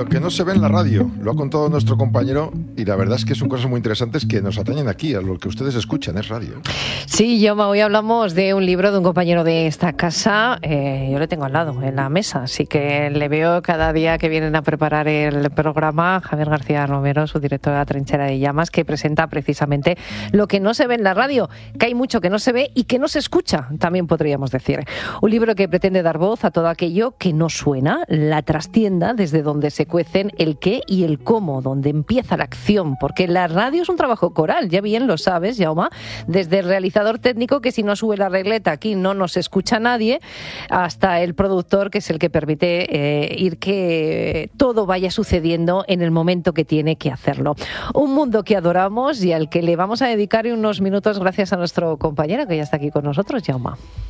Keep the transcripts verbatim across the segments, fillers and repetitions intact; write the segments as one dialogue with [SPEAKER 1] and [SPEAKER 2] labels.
[SPEAKER 1] Lo que no se ve en la radio, lo ha contado nuestro compañero y la verdad es que son cosas muy interesantes que nos atañen aquí, a lo que ustedes escuchan, es radio.
[SPEAKER 2] Sí, Jaume, hoy hablamos de un libro de un compañero de esta casa, eh, yo le tengo al lado, en la mesa, así que le veo cada día que vienen a preparar el programa, Javier García Romero, su director de La Trinchera de Llamas, que presenta precisamente lo que no se ve en la radio, que hay mucho que no se ve y que no se escucha, también podríamos decir. Un libro que pretende dar voz a todo aquello que no suena, la trastienda desde donde se cuecen el qué y el cómo, donde empieza la acción, porque la radio es un trabajo coral, ya bien lo sabes, Jaume, desde el realizador técnico, que si no sube la regleta aquí no nos escucha nadie, hasta el productor, que es el que permite eh, ir que todo vaya sucediendo en el momento que tiene que hacerlo. Un mundo que adoramos y al que le vamos a dedicar unos minutos gracias a nuestro compañero que ya está aquí con nosotros, Jaume.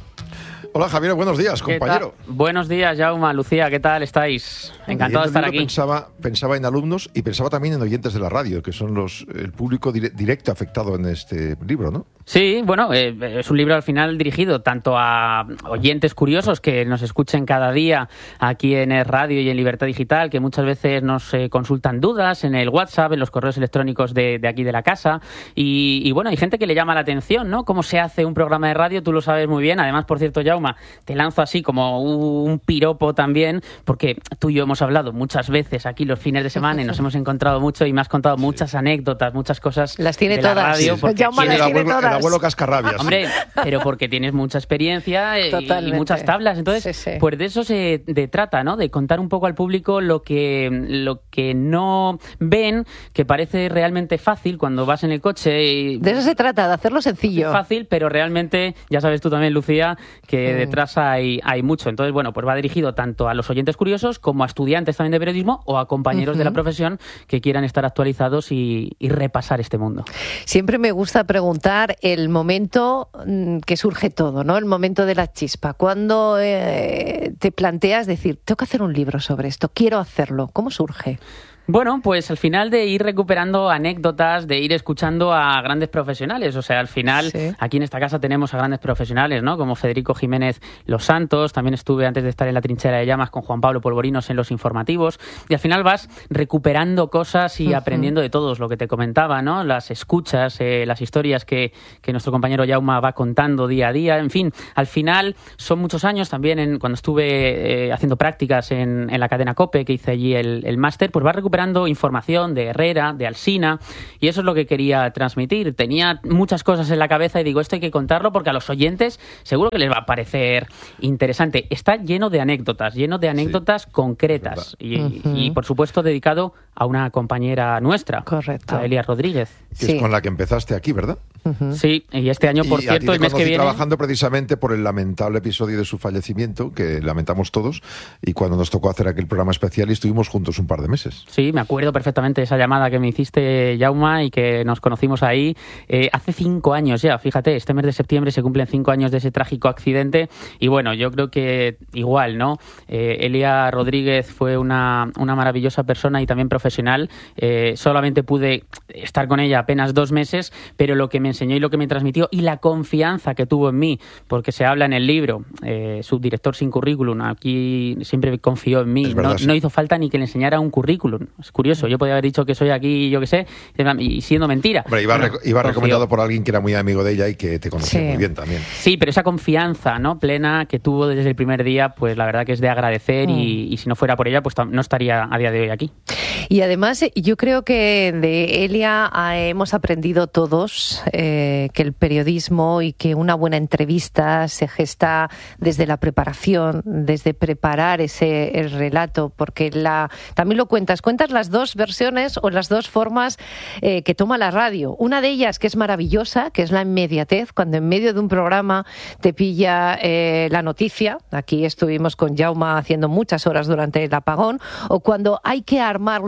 [SPEAKER 1] Hola Javier, buenos días, compañero.
[SPEAKER 3] Buenos días, Jaume, Lucía, ¿qué tal estáis? Encantado de estar aquí.
[SPEAKER 1] Pensaba, pensaba en alumnos y pensaba también en oyentes de la radio, que son los el público dire- directo afectado en este libro, ¿no?
[SPEAKER 3] Sí, bueno, eh, es un libro al final dirigido tanto a oyentes curiosos que nos escuchen cada día aquí en el radio y en Libertad Digital, que muchas veces nos eh, consultan dudas en el WhatsApp, en los correos electrónicos de, de aquí de la casa. Y, y bueno, hay gente que le llama la atención, ¿no? Cómo se hace un programa de radio, tú lo sabes muy bien. Además, por cierto, Jaume, te lanzo así como un piropo también, porque tú y yo hemos hablado muchas veces aquí los fines de semana y nos hemos encontrado mucho y me has contado muchas sí. anécdotas, muchas cosas.
[SPEAKER 2] Las tiene
[SPEAKER 3] de
[SPEAKER 2] todas.
[SPEAKER 3] La radio,
[SPEAKER 2] sí. Jaume las tiene todas.
[SPEAKER 1] El abuelo Cascarrabias.
[SPEAKER 3] Hombre, pero porque tienes mucha experiencia y, y muchas tablas. Entonces, sí, sí. pues de eso se de trata, ¿no? De contar un poco al público lo que, lo que no ven, que parece realmente fácil cuando vas en el coche. Y
[SPEAKER 2] de eso se trata, de hacerlo sencillo.
[SPEAKER 3] Es fácil, pero realmente, ya sabes tú también, Lucía, que mm. detrás hay, hay mucho. Entonces, bueno, pues va dirigido tanto a los oyentes curiosos como a estudiantes también de periodismo o a compañeros uh-huh. de la profesión que quieran estar actualizados y, y repasar este mundo.
[SPEAKER 2] Siempre me gusta preguntar el momento que surge todo, ¿no? El momento de la chispa. Cuando eh, te planteas decir, tengo que hacer un libro sobre esto, quiero hacerlo. ¿Cómo surge?
[SPEAKER 3] Bueno, pues al final de ir recuperando anécdotas, de ir escuchando a grandes profesionales. O sea, al final, sí. aquí en esta casa tenemos a grandes profesionales, ¿no? Como Federico Jiménez Los Santos. También estuve, antes de estar en La Trinchera de Llamas, con Juan Pablo Polvorinos en los informativos. Y al final vas recuperando cosas y uh-huh. aprendiendo de todos, lo que te comentaba, ¿no? Las escuchas, eh, las historias que, que nuestro compañero Jaume va contando día a día. En fin, al final son muchos años también. En, cuando estuve eh, haciendo prácticas en, en la cadena COPE, que hice allí el, el máster, pues vas recuperando información de Herrera, de Alsina, y eso es lo que quería transmitir. Tenía muchas cosas en la cabeza y digo, esto hay que contarlo porque a los oyentes seguro que les va a parecer interesante. Está lleno de anécdotas, lleno de anécdotas sí, concretas y, uh-huh. y, por supuesto, dedicado a una compañera nuestra,
[SPEAKER 2] correcto,
[SPEAKER 3] a Elia Rodríguez.
[SPEAKER 1] Que
[SPEAKER 2] sí.
[SPEAKER 1] es con la que empezaste aquí, ¿verdad?
[SPEAKER 3] Uh-huh. Sí, y este año, por
[SPEAKER 1] y
[SPEAKER 3] cierto, el mes que viene...
[SPEAKER 1] trabajando precisamente por el lamentable episodio de su fallecimiento, que lamentamos todos, y cuando nos tocó hacer aquel programa especial y estuvimos juntos un par de meses.
[SPEAKER 3] Sí, me acuerdo perfectamente de esa llamada que me hiciste, Jaume, y que nos conocimos ahí eh, hace cinco años ya. Fíjate, este mes de septiembre se cumplen cinco años de ese trágico accidente y bueno, yo creo que igual, ¿no? Eh, Elia Rodríguez fue una, una maravillosa persona y también profesional. Eh, solamente pude estar con ella apenas dos meses, pero lo que me enseñó y lo que me transmitió y la confianza que tuvo en mí, porque se habla en el libro, eh, subdirector sin currículum, aquí siempre confió en mí,
[SPEAKER 1] verdad,
[SPEAKER 3] no,
[SPEAKER 1] sí.
[SPEAKER 3] no hizo falta ni que le enseñara un currículum. Es curioso, yo podía haber dicho que soy aquí, yo qué sé, y siendo mentira.
[SPEAKER 1] Hombre, iba,
[SPEAKER 3] bueno,
[SPEAKER 1] iba recomendado por alguien que era muy amigo de ella y que te conocía
[SPEAKER 2] sí.
[SPEAKER 1] muy bien también.
[SPEAKER 3] Sí, pero esa confianza, ¿no?, plena que tuvo desde el primer día, pues la verdad que es de agradecer mm. y, y si no fuera por ella, pues no estaría a día de hoy aquí.
[SPEAKER 2] Y además yo creo que de Elia hemos aprendido todos eh, que el periodismo y que una buena entrevista se gesta desde la preparación, desde preparar ese el relato, porque la también lo cuentas, cuentas las dos versiones o las dos formas eh, que toma la radio. Una de ellas que es maravillosa, que es la inmediatez, cuando en medio de un programa te pilla eh, la noticia, aquí estuvimos con Jaume haciendo muchas horas durante el apagón, o cuando hay que armarlo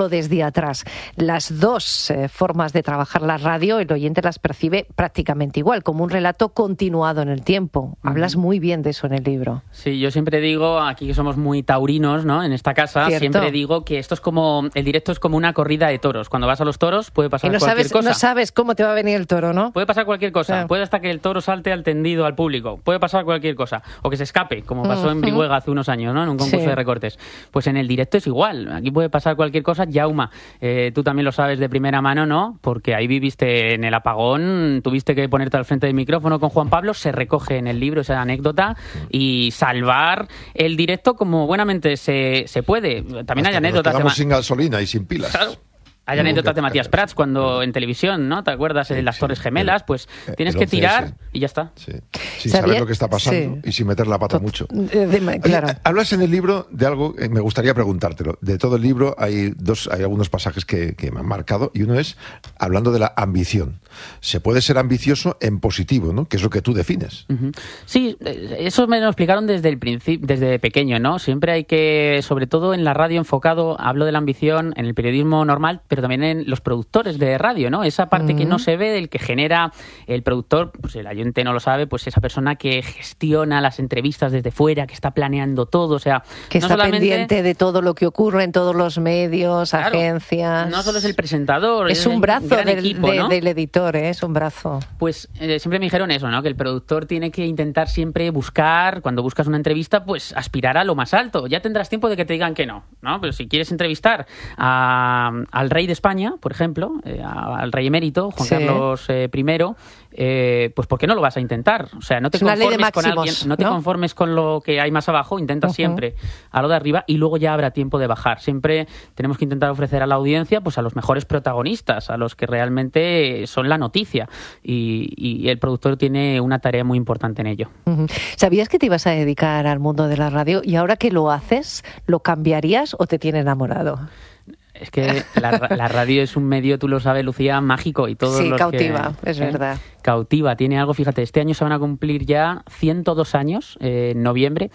[SPEAKER 2] viéndolo desde atrás. Las dos eh, formas de trabajar la radio, el oyente las percibe prácticamente igual, como un relato continuado en el tiempo. Hablas muy bien de eso en el libro.
[SPEAKER 3] Sí, yo siempre digo, aquí que somos muy taurinos, ¿no? En esta casa, ¿cierto? Siempre digo que esto es como, el directo es como una corrida de toros. Cuando vas a los toros puede pasar
[SPEAKER 2] y no
[SPEAKER 3] cualquier
[SPEAKER 2] sabes,
[SPEAKER 3] cosa.
[SPEAKER 2] No sabes cómo te va a venir el toro, ¿no?
[SPEAKER 3] Puede pasar cualquier cosa.
[SPEAKER 2] Claro.
[SPEAKER 3] Puede hasta que el toro salte al tendido al público. Puede pasar cualquier cosa. O que se escape, como pasó en Brihuega hace unos años, ¿no? En un concurso
[SPEAKER 2] sí.
[SPEAKER 3] de recortes. Pues en el directo es igual. Aquí puede pasar cualquier cosa. Yauma, eh, tú también lo sabes de primera mano, ¿no? Porque ahí viviste en el apagón, tuviste que ponerte al frente del micrófono con Juan Pablo, se recoge en el libro esa anécdota y salvar el directo como buenamente se, se puede. También
[SPEAKER 1] Hasta
[SPEAKER 3] hay anécdotas.
[SPEAKER 1] Nos quedamos
[SPEAKER 3] de
[SPEAKER 1] sin gasolina y sin pilas.
[SPEAKER 3] Claro. Hay anécdotas de Matías Prats cuando en televisión, ¿no? ¿Te acuerdas? En
[SPEAKER 1] sí,
[SPEAKER 3] las
[SPEAKER 1] sí,
[SPEAKER 3] Torres Gemelas, pues
[SPEAKER 1] el,
[SPEAKER 3] tienes
[SPEAKER 1] el
[SPEAKER 3] que
[SPEAKER 1] once
[SPEAKER 3] tirar
[SPEAKER 1] ese.
[SPEAKER 3] Y ya está.
[SPEAKER 1] Sí. Sin saber lo que está pasando sí. y sin meter la pata
[SPEAKER 2] Tot
[SPEAKER 1] mucho.
[SPEAKER 2] De, claro.
[SPEAKER 1] Oye, hablas en el libro de algo, eh, me gustaría preguntártelo. De todo el libro hay dos, hay algunos pasajes que, que me han marcado y uno es hablando de la ambición. Se puede ser ambicioso en positivo, ¿no? Que es lo que tú defines.
[SPEAKER 3] Uh-huh. Sí, eso me lo explicaron desde el principio, desde pequeño, ¿no? Siempre hay que, sobre todo en la radio enfocado, hablo de la ambición en el periodismo normal, pero también en los productores de radio, ¿no? Esa parte uh-huh. que no se ve, del que genera el productor, pues el oyente no lo sabe, pues esa persona que gestiona las entrevistas desde fuera, que está planeando todo, o sea...
[SPEAKER 2] Que
[SPEAKER 3] no
[SPEAKER 2] está
[SPEAKER 3] solamente...
[SPEAKER 2] pendiente de todo lo que ocurre en todos los medios, claro, agencias...
[SPEAKER 3] No solo es el presentador,
[SPEAKER 2] es,
[SPEAKER 3] es
[SPEAKER 2] un brazo
[SPEAKER 3] gran
[SPEAKER 2] del,
[SPEAKER 3] equipo,
[SPEAKER 2] de,
[SPEAKER 3] ¿no?
[SPEAKER 2] del editor, ¿eh? Es un brazo.
[SPEAKER 3] Pues eh, siempre me dijeron eso, ¿no? Que el productor tiene que intentar siempre buscar, cuando buscas una entrevista, pues aspirar a lo más alto. Ya tendrás tiempo de que te digan que no, ¿no? Pero si quieres entrevistar a, al rey de España, por ejemplo, eh, a, al rey emérito, Juan
[SPEAKER 2] sí.
[SPEAKER 3] Carlos eh, primero, eh, pues ¿por qué no lo vas a intentar? O sea, no te
[SPEAKER 2] es una
[SPEAKER 3] conformes
[SPEAKER 2] ley de máximos,
[SPEAKER 3] con alguien, no te
[SPEAKER 2] ¿no?
[SPEAKER 3] conformes con lo que hay más abajo, intenta uh-huh. siempre a lo de arriba y luego ya habrá tiempo de bajar. Siempre tenemos que intentar ofrecer a la audiencia pues a los mejores protagonistas, a los que realmente son la noticia y, y el productor tiene una tarea muy importante en ello.
[SPEAKER 2] Uh-huh. ¿Sabías que te ibas a dedicar al mundo de la radio y ahora que lo haces, lo cambiarías o te tiene enamorado?
[SPEAKER 3] Es que la, la radio es un medio, tú lo sabes, Lucía, mágico y todo.
[SPEAKER 2] Sí,
[SPEAKER 3] los
[SPEAKER 2] cautiva,
[SPEAKER 3] que,
[SPEAKER 2] es
[SPEAKER 3] ¿eh?
[SPEAKER 2] verdad.
[SPEAKER 3] Cautiva, tiene algo, fíjate, este año se van a cumplir ya ciento dos años, eh, en noviembre,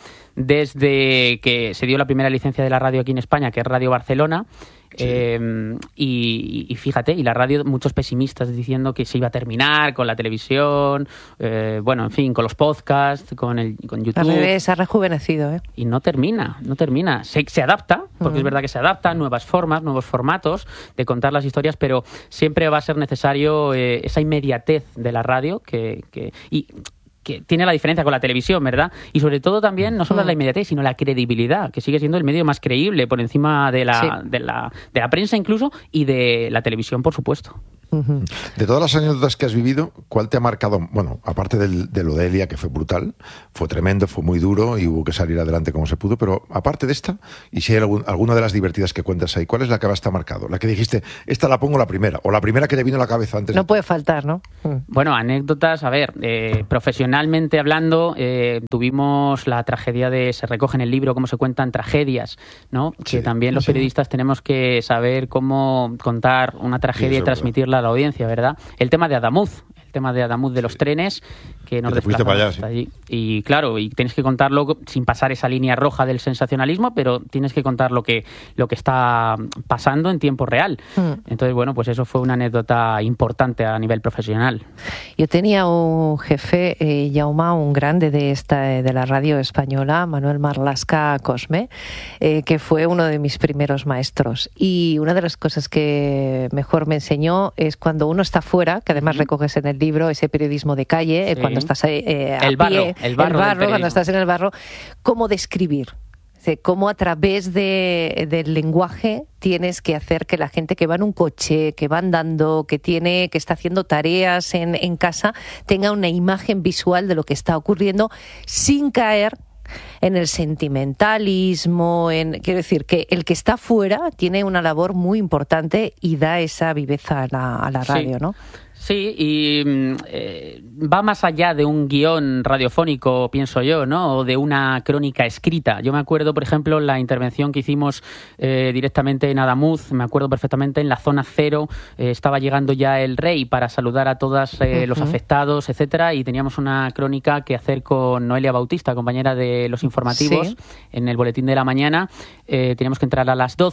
[SPEAKER 3] desde que se dio la primera licencia de la radio aquí en España, que es Radio Barcelona. Sí. Eh, y, y fíjate, y la radio, muchos pesimistas diciendo que se iba a terminar con la televisión, eh, bueno, en fin, con los podcasts, con el con YouTube.
[SPEAKER 2] Al revés, ha rejuvenecido, ¿eh?
[SPEAKER 3] Y no termina, no termina. Se, se adapta, porque uh-huh. es verdad que se adapta, nuevas formas, nuevos formatos de contar las historias, pero siempre va a ser necesario eh, esa inmediatez de la radio que... que y, que tiene la diferencia con la televisión, ¿verdad? Y sobre todo también, no solo la inmediatez, sino la credibilidad, que sigue siendo el medio más creíble por encima de la, sí. de la, de la prensa incluso y de la televisión, por supuesto.
[SPEAKER 1] Uh-huh. De todas las anécdotas que has vivido, ¿cuál te ha marcado? Bueno, aparte del, de lo de Elia, que fue brutal, fue tremendo, fue muy duro y hubo que salir adelante como se pudo, pero aparte de esta, y si hay algún, alguna de las divertidas que cuentas ahí, ¿cuál es la que más te ha marcado? La que dijiste, esta la pongo la primera, o la primera que te vino a la cabeza antes.
[SPEAKER 2] No
[SPEAKER 1] de...
[SPEAKER 2] puede faltar, ¿no?
[SPEAKER 3] Bueno, anécdotas, a ver, eh, profesionalmente hablando, eh, tuvimos la tragedia de, se recoge en el libro cómo se cuentan tragedias, ¿no? Sí, que también los sí. periodistas tenemos que saber cómo contar una tragedia sí, y transmitirla a la audiencia, ¿verdad? El tema de Adamuz, el tema de Adamuz de los sí. trenes, que nos desplazamos allá, hasta sí. allí. Y claro, y tienes que contarlo sin pasar esa línea roja del sensacionalismo, pero tienes que contar lo que, lo que está pasando en tiempo real. Mm. Entonces, bueno, pues eso fue una anécdota importante a nivel profesional.
[SPEAKER 2] Yo tenía un jefe, eh, Jauma, un grande de esta de la radio española, Manuel Marlasca Cosme, eh, que fue uno de mis primeros maestros. Y una de las cosas que mejor me enseñó es cuando uno está fuera, que además recoges en el libro ese periodismo de calle, sí. eh, cuando estás eh, a
[SPEAKER 3] el barro,
[SPEAKER 2] pie,
[SPEAKER 3] el barro,
[SPEAKER 2] el barro cuando estás en el barro, cómo describir. Cómo a través de, del lenguaje tienes que hacer que la gente que va en un coche, que va andando, que tiene, que está haciendo tareas en, en casa, tenga una imagen visual de lo que está ocurriendo sin caer en el sentimentalismo, en, quiero decir que el que está fuera tiene una labor muy importante y da esa viveza a la, a la radio, sí. ¿no?
[SPEAKER 3] Sí, y eh, va más allá de un guión radiofónico, pienso yo, ¿no? O de una crónica escrita. Yo me acuerdo, por ejemplo, la intervención que hicimos eh, directamente en Adamuz, me acuerdo perfectamente, en la zona cero, eh, estaba llegando ya el rey para saludar a todos eh, uh-huh. los afectados, etcétera, y teníamos una crónica que hacer con Noelia Bautista, compañera de los informativos, sí. en el boletín de la mañana. Eh, teníamos que entrar a las doce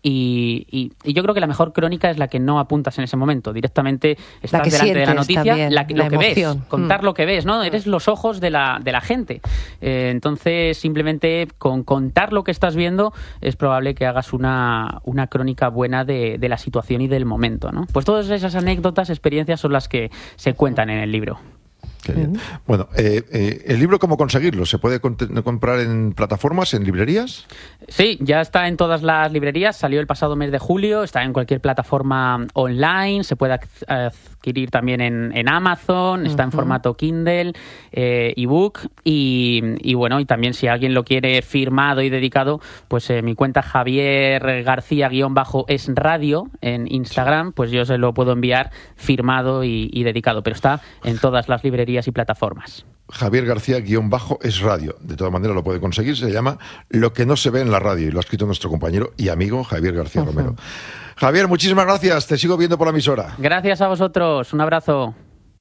[SPEAKER 3] y, y, y yo creo que la mejor crónica es la que no apuntas en ese momento. Directamente estás delante de la noticia, la,
[SPEAKER 2] la
[SPEAKER 3] lo que
[SPEAKER 2] emoción.
[SPEAKER 3] ves, contar
[SPEAKER 2] mm.
[SPEAKER 3] lo que ves, ¿no? Eres los ojos de la, de la gente. Eh, entonces, simplemente con contar lo que estás viendo es probable que hagas una, una crónica buena de, de la situación y del momento, ¿no? Pues todas esas anécdotas, experiencias son las que se cuentan en el libro.
[SPEAKER 1] Qué bien. Bueno, eh, eh, ¿el libro cómo conseguirlo? ¿Se puede comprar en plataformas, en librerías?
[SPEAKER 3] Sí, ya está en todas las librerías, salió el pasado mes de julio, está en cualquier plataforma online, se puede adquirir también en, en Amazon, está en formato Kindle, eh, ebook y, y bueno, y también si alguien lo quiere firmado y dedicado, pues eh, mi cuenta Javier García guión bajo es radio en Instagram, pues yo se lo puedo enviar firmado y, y dedicado, pero está en todas las librerías y plataformas.
[SPEAKER 1] Javier García guión bajo es radio. De todas maneras lo puede conseguir. Se llama Lo que no se ve en la radio y lo ha escrito nuestro compañero y amigo Javier García uh-huh. Romero. Javier, muchísimas gracias. Te sigo viendo por la emisora.
[SPEAKER 3] Gracias a vosotros. Un abrazo.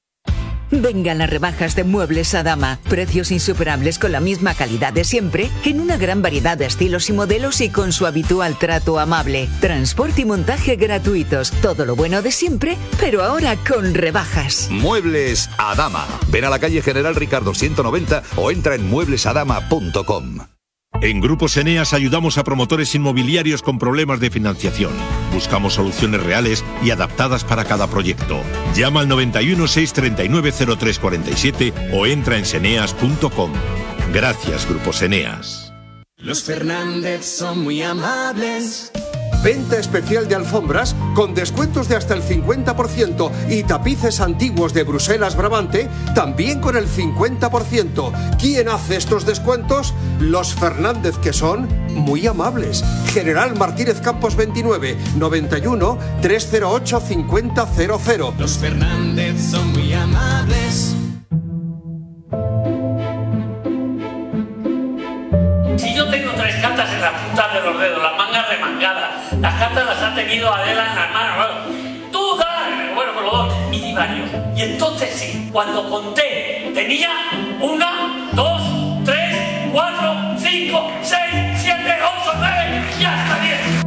[SPEAKER 4] Vengan las rebajas de Muebles Adama. Precios insuperables con la misma calidad de siempre, en una gran variedad de estilos y modelos y con su habitual trato amable. Transporte y montaje gratuitos. Todo lo bueno de siempre, pero ahora con rebajas.
[SPEAKER 5] Muebles Adama. Ven a la calle General Ricardo ciento noventa o entra en muebles adama punto com.
[SPEAKER 6] En Grupos Eneas ayudamos a promotores inmobiliarios con problemas de financiación. Buscamos soluciones reales y adaptadas para cada proyecto. Llama al noventa y uno, seiscientos treinta y nueve, cero tres cuarenta y siete o entra en seneas punto com. Gracias, Grupos Eneas.
[SPEAKER 7] Los Fernández son muy amables.
[SPEAKER 8] Venta especial de alfombras con descuentos de hasta el cincuenta por ciento y tapices antiguos de Bruselas Brabante también con el cincuenta por ciento. ¿Quién hace estos descuentos? Los Fernández, que son muy amables. General Martínez Campos veintinueve, noventa y uno, trescientos ocho, cincuenta cero cero.
[SPEAKER 7] Los Fernández son muy amables.
[SPEAKER 9] Si yo tengo tres cartas en la punta de los dedos, las mangas remangadas, las cartas las ha tenido Adela en las manos, bueno, tú dale, bueno, por los dos, y di varios. Y entonces sí, cuando conté, tenía una, dos, tres, cuatro, cinco, seis, siete, ocho, nueve y hasta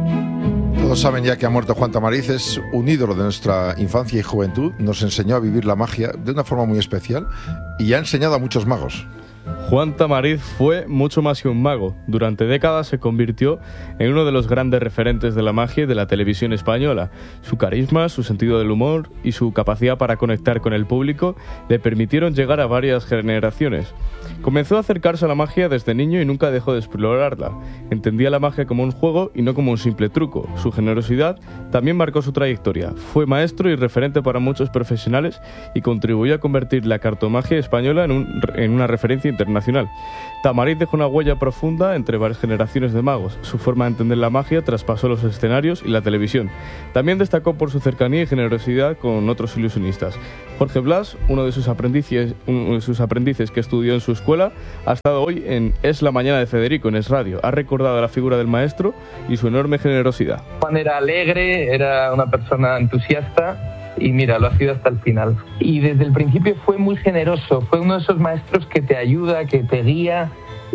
[SPEAKER 9] diez.
[SPEAKER 1] Todos saben ya que ha muerto Juan Tamariz, es un ídolo de nuestra infancia y juventud, nos enseñó a vivir la magia de una forma muy especial y ha enseñado a muchos magos.
[SPEAKER 10] Juan Tamariz fue mucho más que un mago. Durante décadas se convirtió en uno de los grandes referentes de la magia y de la televisión española. Su carisma, su sentido del humor y su capacidad para conectar con el público le permitieron llegar a varias generaciones. Comenzó a acercarse a la magia desde niño y nunca dejó de explorarla. Entendía la magia como un juego y no como un simple truco. Su generosidad también marcó su trayectoria. Fue maestro y referente para muchos profesionales y contribuyó a convertir la cartomagia española en, un, en una referencia internacional. Tamariz dejó una huella profunda entre varias generaciones de magos. Su forma de entender la magia traspasó los escenarios y la televisión. También destacó por su cercanía y generosidad con otros ilusionistas. Jorge Blas, uno de sus aprendices, uno de sus aprendices que estudió en su escuela, ha estado hoy en Es la mañana de Federico, en Es Radio. Ha recordado la figura del maestro y su enorme generosidad.
[SPEAKER 11] Juan era alegre, era una persona entusiasta. Y mira, lo ha sido hasta el final. Y desde el principio fue muy generoso, fue uno de esos maestros que te ayuda, que te guía.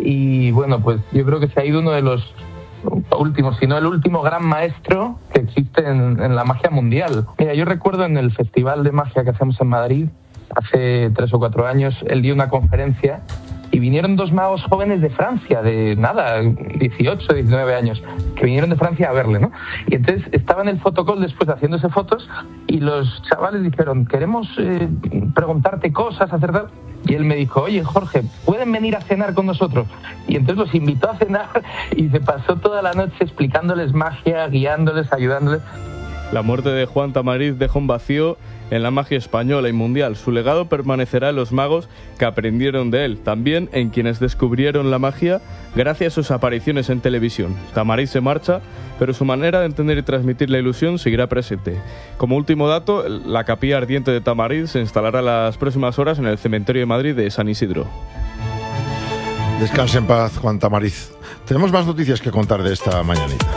[SPEAKER 11] Y bueno, pues yo creo que se ha ido uno de los últimos, si no el último gran maestro que existe en, en la magia mundial. Mira, yo recuerdo en el Festival de Magia que hacemos en Madrid, hace tres o cuatro años, él dio una conferencia y vinieron dos magos jóvenes de Francia, de nada, dieciocho, diecinueve años, que vinieron de Francia a verle, ¿no? Y entonces estaba en el fotocall después haciéndose fotos y los chavales dijeron, queremos eh, preguntarte cosas, hacer tal. Y él me dijo, oye, Jorge, ¿pueden venir a cenar con nosotros? Y entonces los invitó a cenar y se pasó toda la noche explicándoles magia, guiándoles, ayudándoles.
[SPEAKER 10] La muerte de Juan Tamariz dejó un vacío en la magia española y mundial. Su legado permanecerá en los magos que aprendieron de él, también en quienes descubrieron la magia gracias a sus apariciones en televisión. Tamariz se marcha, pero su manera de entender y transmitir la ilusión seguirá presente. Como último dato, la capilla ardiente de Tamariz se instalará las próximas horas en el cementerio de Madrid de San Isidro.
[SPEAKER 1] Descanse en paz, Juan Tamariz. Tenemos más noticias que contar de esta mañanita.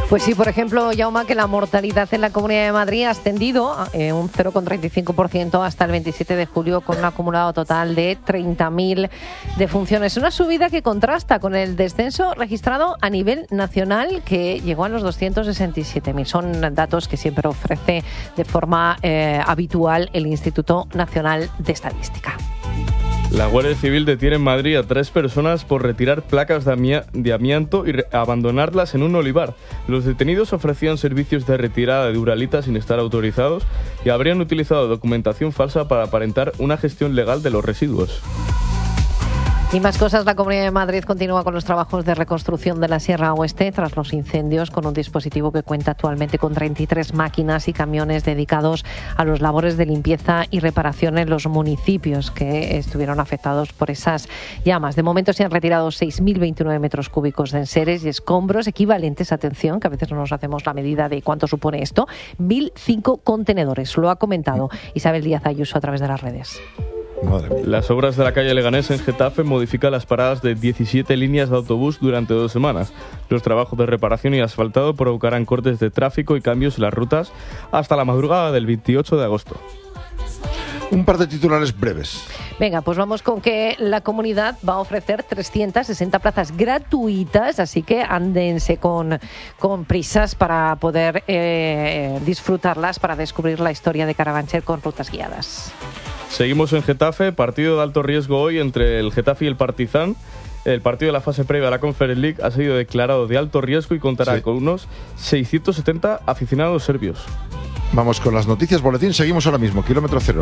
[SPEAKER 2] Pues sí, por ejemplo, Jaume, que la mortalidad en la Comunidad de Madrid ha ascendido eh, un cero coma treinta y cinco por ciento hasta el veintisiete de julio, con un acumulado total de treinta mil defunciones. Una subida que contrasta con el descenso registrado a nivel nacional, que llegó a los doscientos sesenta y siete mil. Son datos que siempre ofrece de forma eh, habitual el Instituto Nacional de Estadística.
[SPEAKER 10] La Guardia Civil detiene en Madrid a tres personas por retirar placas de, amia- de amianto y re- abandonarlas en un olivar. Los detenidos ofrecían servicios de retirada de uralita sin estar autorizados y habrían utilizado documentación falsa para aparentar una gestión legal de los residuos.
[SPEAKER 2] Y más cosas, la Comunidad de Madrid continúa con los trabajos de reconstrucción de la Sierra Oeste tras los incendios, con un dispositivo que cuenta actualmente con treinta y tres máquinas y camiones dedicados a los labores de limpieza y reparación en los municipios que estuvieron afectados por esas llamas. De momento se han retirado seis mil veintinueve metros cúbicos de enseres y escombros equivalentes, atención, que a veces no nos hacemos la medida de cuánto supone esto, mil cinco contenedores. Lo ha comentado Isabel Díaz Ayuso a través de las redes.
[SPEAKER 10] Las obras de la calle Leganés en Getafe modifican las paradas de diecisiete líneas de autobús durante dos semanas. Los trabajos de reparación y asfaltado provocarán cortes de tráfico y cambios en las rutas hasta la madrugada del veintiocho de agosto.
[SPEAKER 1] Un par de titulares breves.
[SPEAKER 2] Venga, pues vamos con que la comunidad va a ofrecer trescientas sesenta plazas gratuitas, así que ándense con, con prisas para poder eh, disfrutarlas, para descubrir la historia de Carabanchel con rutas guiadas.
[SPEAKER 10] Seguimos en Getafe, partido de alto riesgo hoy entre el Getafe y el Partizan. El partido de la fase previa a la Conference League ha sido declarado de alto riesgo y contará sí. con unos seiscientos setenta aficionados serbios.
[SPEAKER 1] Vamos con las noticias, boletín, seguimos ahora mismo, kilómetro cero.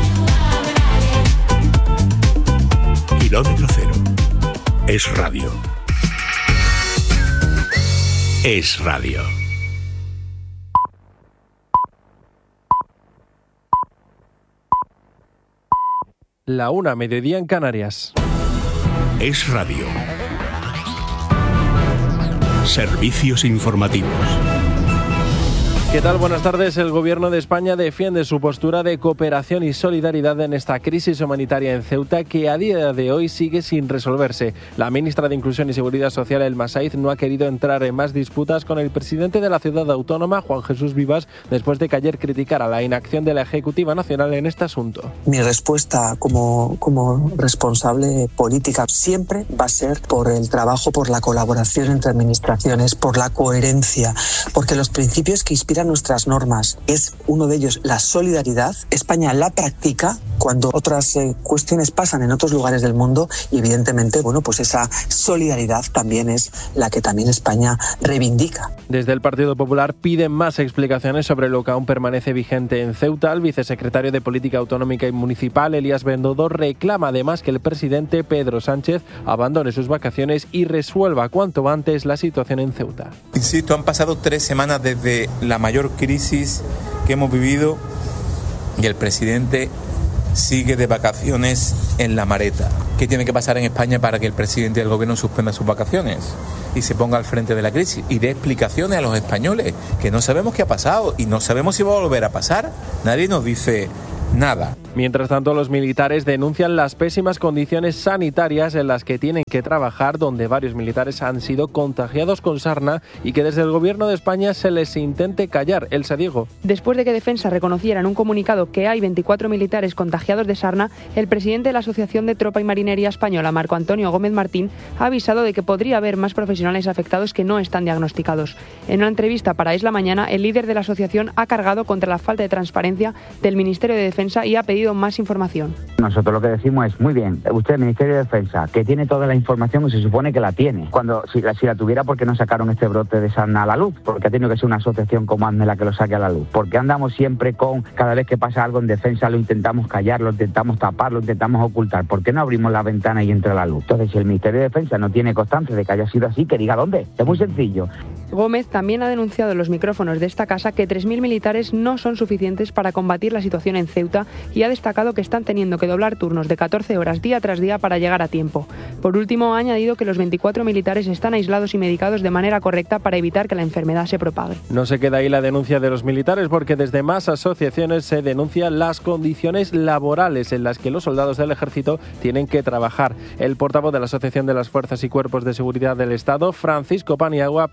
[SPEAKER 6] Kilómetro cero. Es radio. Es radio.
[SPEAKER 12] La una, mediodía en Canarias.
[SPEAKER 6] Es radio. Servicios informativos.
[SPEAKER 12] ¿Qué tal? Buenas tardes. El Gobierno de España defiende su postura de cooperación y solidaridad en esta crisis humanitaria en Ceuta, que a día de hoy sigue sin resolverse. La ministra de Inclusión y Seguridad Social, Elma Saiz, no ha querido entrar en más disputas con el presidente de la ciudad autónoma, Juan Jesús Vivas, después de que ayer criticara la inacción de la Ejecutiva Nacional en este asunto.
[SPEAKER 13] Mi respuesta como, como responsable política siempre va a ser por el trabajo, por la colaboración entre administraciones, por la coherencia, porque los principios que inspiran nuestras normas es uno de ellos, la solidaridad. España la practica cuando otras eh, cuestiones pasan en otros lugares del mundo y evidentemente, bueno, pues esa solidaridad también es la que también España reivindica.
[SPEAKER 12] Desde el Partido Popular piden más explicaciones sobre lo que aún permanece vigente en Ceuta. El vicesecretario de Política Autonómica y Municipal, Elías Bendodo, reclama además que el presidente Pedro Sánchez abandone sus vacaciones y resuelva cuanto antes la situación en Ceuta.
[SPEAKER 14] Insisto, han pasado tres semanas desde la mayor crisis que hemos vivido y el presidente sigue de vacaciones en la Mareta. ¿Qué tiene que pasar en España para que el presidente del gobierno suspenda sus vacaciones y se ponga al frente de la crisis y dé explicaciones a los españoles, que no sabemos qué ha pasado y no sabemos si va a volver a pasar? Nadie nos dice nada.
[SPEAKER 12] Mientras tanto, los militares denuncian las pésimas condiciones sanitarias en las que tienen que trabajar, donde varios militares han sido contagiados con sarna y que desde el Gobierno de España se les intente callar. Elsa Diego.
[SPEAKER 15] Después de que Defensa reconociera en un comunicado que hay veinticuatro militares contagiados de sarna, el presidente de la Asociación de Tropa y Marinería Española, Marco Antonio Gómez Martín, ha avisado de que podría haber más profesionales afectados que no están diagnosticados. En una entrevista para Isla Mañana, el líder de la asociación ha cargado contra la falta de transparencia del Ministerio de Defensa y ha pedido más información.
[SPEAKER 16] Nosotros lo que decimos es, muy bien, usted, Ministerio de Defensa, que tiene toda la información y se supone que la tiene. Cuando si la, si la tuviera, ¿por qué no sacaron este brote de sarna a la luz? Porque ha tenido que ser una asociación como ASME la que lo saque a la luz. Porque andamos siempre con, cada vez que pasa algo en defensa, lo intentamos callar, lo intentamos tapar, lo intentamos ocultar. ¿Por qué no abrimos la ventana y entra la luz? Entonces, si el Ministerio de Defensa no tiene constancia de que haya sido así, que diga dónde. Es muy sencillo.
[SPEAKER 15] Gómez también ha denunciado en los micrófonos de esta casa que tres mil militares no son suficientes para combatir la situación en Ceuta y ha destacado que están teniendo que doblar turnos de catorce horas día tras día para llegar a tiempo. Por último, ha añadido que los veinticuatro militares están aislados y medicados de manera correcta para evitar que la enfermedad se propague.
[SPEAKER 12] No se queda ahí la denuncia de los militares, porque desde más asociaciones se denuncian las condiciones laborales en las que los soldados del ejército tienen que trabajar. El portavoz de la Asociación de las Fuerzas y Cuerpos de Seguridad del Estado, Francisco Paniagua, pide al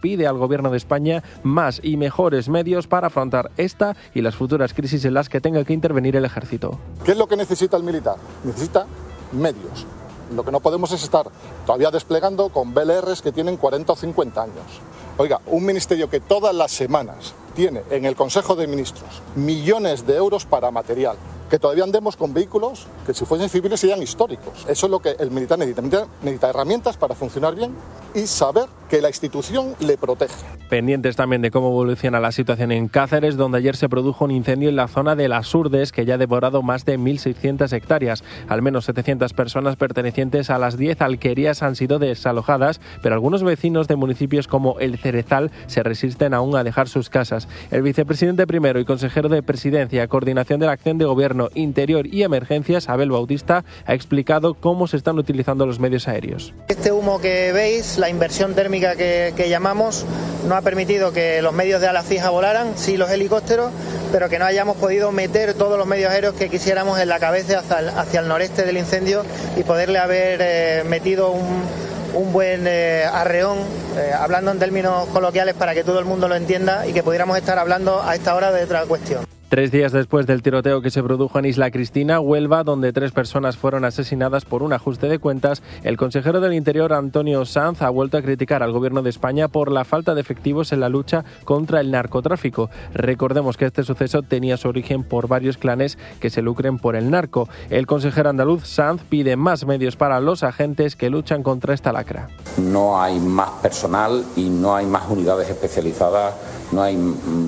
[SPEAKER 12] Gobierno de España más y mejores medios para afrontar esta y las futuras crisis en las que tenga que intervenir el Ejército.
[SPEAKER 17] ¿Qué es lo que necesita el militar? Necesita medios. Lo que no podemos es estar todavía desplegando con B L Rs que tienen cuarenta o cincuenta años. Oiga, un ministerio que todas las semanas tiene en el Consejo de Ministros millones de euros para material, que todavía andemos con vehículos que si fuesen civiles serían históricos. Eso es lo que el militar necesita. Necesita, necesita herramientas para funcionar bien y saber que la institución le protege.
[SPEAKER 12] Pendientes también de cómo evoluciona la situación en Cáceres, donde ayer se produjo un incendio en la zona de Las Urdes que ya ha devorado más de mil seiscientas hectáreas. Al menos setecientas personas pertenecientes a las diez alquerías han sido desalojadas, pero algunos vecinos de municipios como El Cerezal se resisten aún a dejar sus casas. El vicepresidente primero y consejero de Presidencia, Coordinación de la Acción de Gobierno, Interior y Emergencias, Abel Bautista, ha explicado cómo se están utilizando los medios aéreos.
[SPEAKER 18] Este humo que veis, la inversión térmica que, que llamamos, no ha permitido que los medios de ala fija volaran, sí los helicópteros, pero que no hayamos podido meter todos los medios aéreos que quisiéramos en la cabeza hacia el, hacia el noreste del incendio y poderle haber eh, metido un, un buen eh, arreón, eh, hablando en términos coloquiales para que todo el mundo lo entienda y que pudiéramos estar hablando a esta hora de otra cuestión.
[SPEAKER 12] Tres días después del tiroteo que se produjo en Isla Cristina, Huelva, donde tres personas fueron asesinadas por un ajuste de cuentas, el consejero del Interior, Antonio Sanz, ha vuelto a criticar al Gobierno de España por la falta de efectivos en la lucha contra el narcotráfico. Recordemos que este suceso tenía su origen por varios clanes que se lucren por el narco. El consejero andaluz, Sanz, pide más medios para los agentes que luchan contra esta lacra.
[SPEAKER 19] No hay más personal y no hay más unidades especializadas, no hay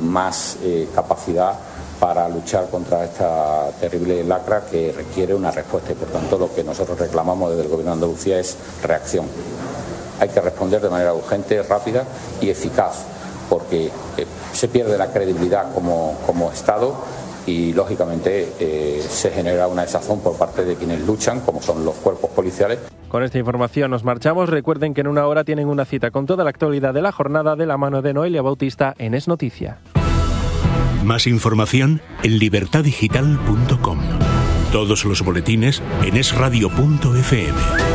[SPEAKER 19] más eh, capacidad para luchar contra esta terrible lacra que requiere una respuesta y por tanto lo que nosotros reclamamos desde el Gobierno de Andalucía es reacción. Hay que responder de manera urgente, rápida y eficaz porque eh, se pierde la credibilidad como, como Estado y lógicamente eh, se genera una desazón por parte de quienes luchan, como son los cuerpos policiales.
[SPEAKER 12] Con esta información nos marchamos. Recuerden que en una hora tienen una cita con toda la actualidad de la jornada de la mano de Noelia Bautista en Es Noticia.
[SPEAKER 20] Más información en libertad digital punto com. Todos los boletines en es radio punto efe eme.